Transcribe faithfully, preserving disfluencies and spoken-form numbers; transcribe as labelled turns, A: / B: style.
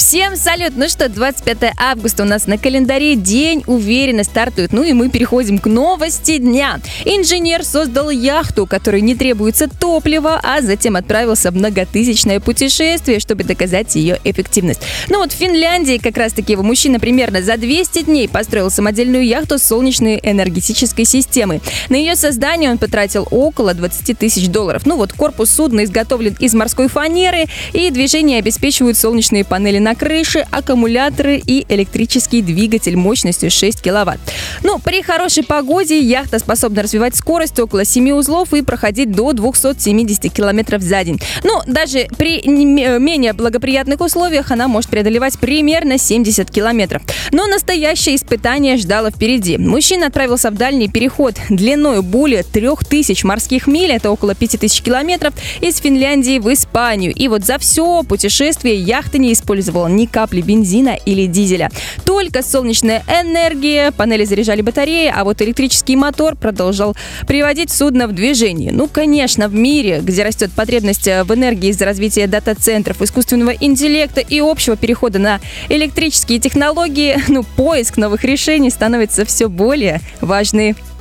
A: Всем салют! Ну что, двадцать пятое августа у нас на календаре, день уверенно стартует. Ну и мы переходим к новости дня. Инженер создал яхту, которой не требуется топлива, а затем отправился в многотысячное путешествие, чтобы доказать ее эффективность. Ну вот в Финляндии как раз-таки его мужчина примерно за двести дней построил самодельную яхту с солнечной энергетической системой. На ее создание он потратил около двадцать тысяч долларов. Ну вот корпус судна изготовлен из морской фанеры, и движение обеспечивают солнечные панели на крыше, аккумуляторы и электрический двигатель мощностью шесть киловатт. Ну, при хорошей погоде яхта способна развивать скорость около семи узлов и проходить до двухсот семидесяти километров за день. Ну, даже при менее благоприятных условиях она может преодолевать примерно семьдесят километров. Но настоящее испытание ждало впереди. Мужчина отправился в дальний переход длиной более трех тысяч морских миль, это около пяти тысяч километров, из Финляндии в Испанию. И вот за все путешествие яхта не использовала ни капли бензина или дизеля. Только солнечная энергия, панели заряжали батареи, а вот электрический мотор продолжал приводить судно в движение. Ну, конечно, в мире, где растет потребность в энергии из-за развития дата-центров, искусственного интеллекта и общего перехода на электрические технологии, ну, поиск новых решений становится все более важным.